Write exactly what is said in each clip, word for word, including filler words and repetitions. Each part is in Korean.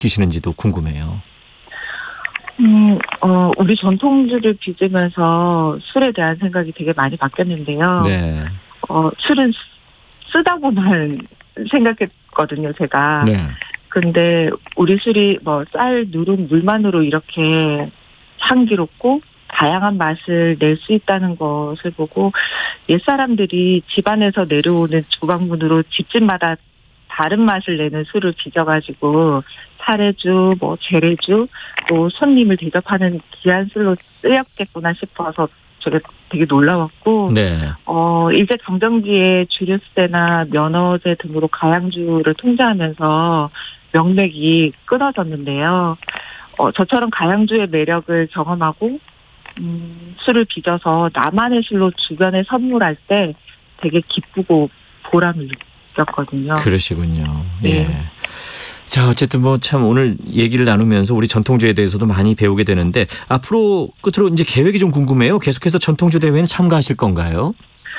느끼시는지도 궁금해요. 음, 어, 우리 전통주를 빚으면서 술에 대한 생각이 되게 많이 바뀌었는데요. 네. 어, 술은 쓰다고만 생각했거든요, 제가. 네. 근데 우리 술이 뭐 쌀, 누룩, 물만으로 이렇게 향기롭고 다양한 맛을 낼 수 있다는 것을 보고 옛사람들이 집안에서 내려오는 주방문으로 집집마다 다른 맛을 내는 술을 빚어가지고 사례주, 뭐 재래주, 또 손님을 대접하는 귀한 술로 쓰였겠구나 싶어서 제가 되게 놀라웠고, 네. 어, 일제 강점기에 주류세나 면허제 등으로 가양주를 통제하면서 명맥이 끊어졌는데요. 어, 저처럼 가양주의 매력을 경험하고 음, 술을 빚어서 나만의 술로 주변에 선물할 때 되게 기쁘고 보람을 느꼈거든요. 그러시군요. 네. 예. 자, 어쨌든 뭐 참 오늘 얘기를 나누면서 우리 전통주에 대해서도 많이 배우게 되는데 앞으로 끝으로 이제 계획이 좀 궁금해요. 계속해서 전통주 대회는 참가하실 건가요?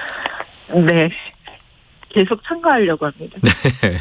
네. 계속 참가하려고 합니다. 네.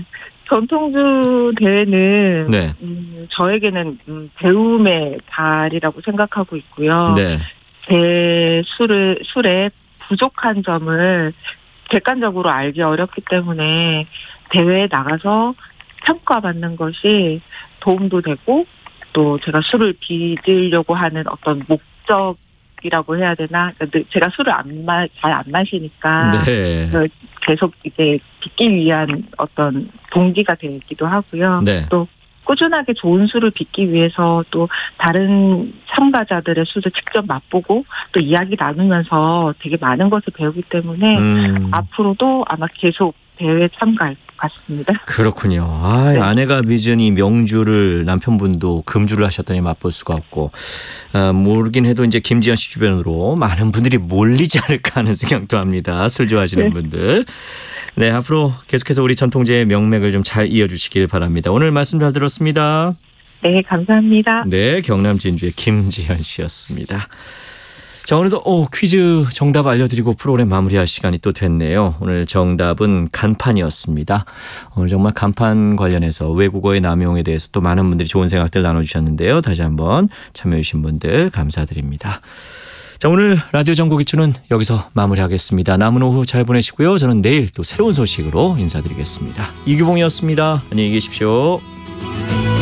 전통주 대회는 네. 음, 저에게는 음, 배움의 달이라고 생각하고 있고요. 네. 제 술을, 술에 부족한 점을 객관적으로 알기 어렵기 때문에 대회에 나가서 평가받는 것이 도움도 되고 또 제가 술을 빚으려고 하는 어떤 목적이라고 해야 되나? 제가 술을 안 마, 잘 안 마시니까 네. 계속 이제 빚기 위한 어떤 동기가 되기도 하고요. 네. 또 꾸준하게 좋은 술을 빚기 위해서 또 다른 참가자들의 술을 직접 맛보고 또 이야기 나누면서 되게 많은 것을 배우기 때문에 음. 앞으로도 아마 계속 대회에 참가할 것 같습니다. 그렇군요. 아, 네. 아내가 빚은 이 명주를 남편분도 금주를 하셨더니 맛볼 수가 없고 아, 모르긴 해도 이제 김지연 씨 주변으로 많은 분들이 몰리지 않을까 하는 생각도 합니다. 술 좋아하시는 네. 분들. 네, 앞으로 계속해서 우리 전통제의 명맥을 좀 잘 이어주시길 바랍니다. 오늘 말씀 잘 들었습니다. 네, 감사합니다. 네, 경남 진주의 김지연 씨였습니다. 자, 오늘도 오, 퀴즈 정답 알려드리고 프로그램 마무리할 시간이 또 됐네요. 오늘 정답은 간판이었습니다. 오늘 정말 간판 관련해서 외국어의 남용에 대해서 또 많은 분들이 좋은 생각들 나눠주셨는데요. 다시 한번 참여해 주신 분들 감사드립니다. 자, 오늘 라디오 정보기초는 여기서 마무리하겠습니다. 남은 오후 잘 보내시고요. 저는 내일 또 새로운 소식으로 인사드리겠습니다. 이규봉이었습니다. 안녕히 계십시오.